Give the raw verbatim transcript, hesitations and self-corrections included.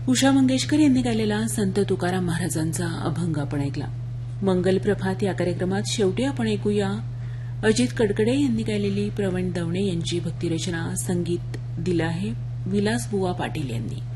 उषा मंगेशकर यांनी गायलेला संत तुकाराम महाराजांचा अभंग आपण ऐकला. मंगल प्रभात या कार्यक्रमात शेवटी आपण ऐकूया अजित कडकडे यांनी गायलेली प्रवीण दवणे यांची भक्तिरचना. संगीत दिलं आहे विलास बुवा पाटील यांनी.